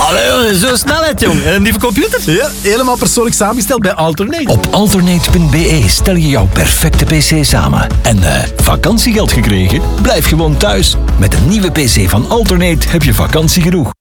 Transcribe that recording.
Allee, zo snelheid, jong. En die computer? Ja, helemaal persoonlijk samengesteld bij Alternate. Op alternate.be stel je jouw perfecte PC samen. En vakantiegeld gekregen? Blijf gewoon thuis. Met een nieuwe PC van Alternate heb je vakantie genoeg.